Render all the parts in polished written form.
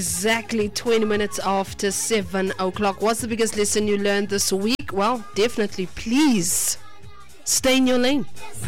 Exactly 20 minutes after 7 o'clock. What's the biggest lesson you learned this week? Well, definitely, please stay in your lane.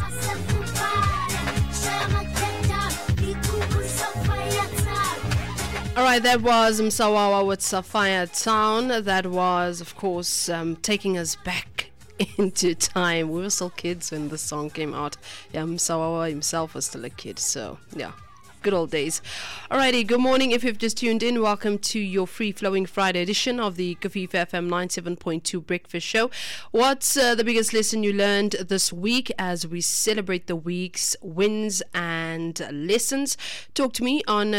Alright, that was Msawawa with Sapphire Town. That was, of course, taking us back into time. We were still kids when the song came out. Yeah, Msawawa himself was still a kid, so yeah. Good old days. Alrighty, good morning. If you've just tuned in, welcome to your free-flowing Friday edition of the Kafifa FM 97.2 Breakfast Show. What's the biggest lesson you learned this week as we celebrate the week's wins and lessons? Talk to me on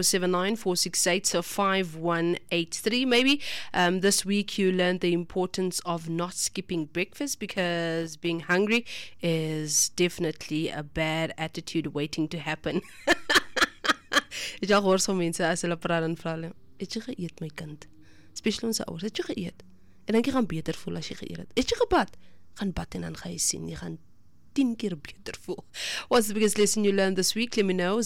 079-468-5183. Maybe this week you learned the importance of not skipping breakfast because being hungry is definitely a bad attitude waiting to happen. Het jy gehoor van mense as hulle praat en vra hulle, het jy geëet my kind? Spesiaal ons ouers, het jy geëet? En dan jy gaan beter voel as jy geëet het. Het jy gebad? Gaan bad en dan gaan jy sien, jy gaan 10 keer beter voel. What's the biggest lesson you learned this week? Let me know.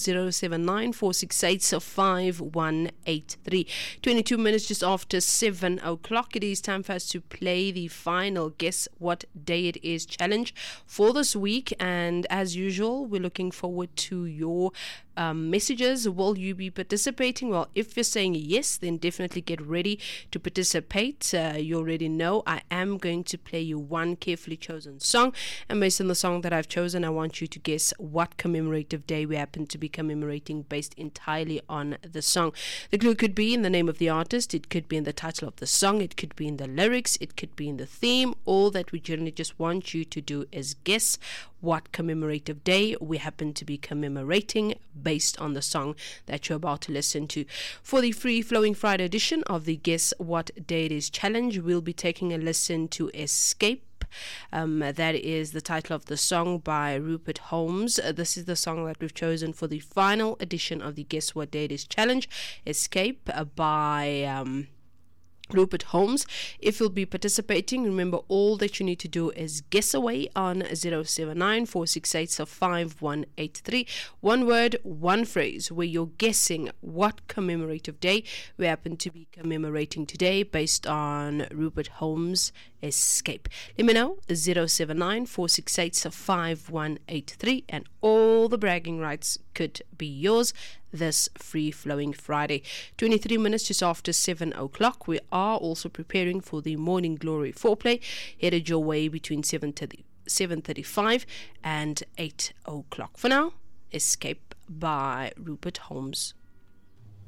079-468-5183. 22 minutes just after 7 o'clock. It is time for us to play the final Guess What Day It Is challenge for this week. And as usual, we're looking forward to your messages. Will you be participating? Well, if you're saying yes, then definitely get ready to participate. You already know I am going to play you one carefully chosen song, and based on the song that I've chosen, I want you to guess what commemorative day we happen to be commemorating based entirely on the song. The clue could be in the name of the artist, it could be in the title of the song, it could be in the lyrics, it could be in the theme. All that we generally just want you to do is guess what commemorative day we happen to be commemorating based on the song that you're about to listen to. For the free-flowing Friday edition of the Guess What Day It Is challenge, we'll be taking a listen to Escape. That is the title of the song by Rupert Holmes. This is the song that we've chosen for the final edition of the Guess What Day It Is challenge. Escape by Rupert Holmes. If you'll be participating, remember all that you need to do is guess away on 079-468-5183. One word, one phrase, where you're guessing what commemorative day we happen to be commemorating today based on Rupert Holmes' Escape. Let me know, 079-468-5183, and all the bragging rights could be yours this free-flowing Friday. 23 minutes just after 7 o'clock. We are also preparing for the Morning Glory foreplay, headed your way between 7:35 and 8 o'clock. For now, Escape by Rupert Holmes.